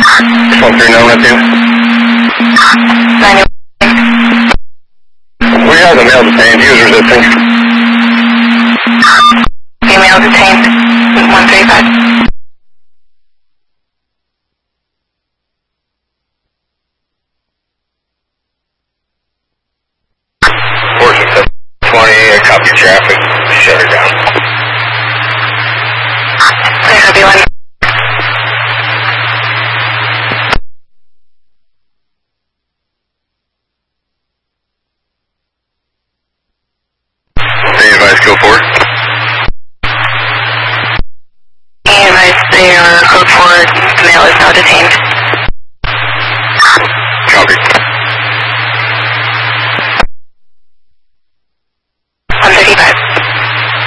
13912. 91. We have the male detained. He was resisting. Female detained. 135. Portion 720, copy traffic. Shut her down. Clear copy 1. Go forward. They are code forward. The male is now detained. Copy.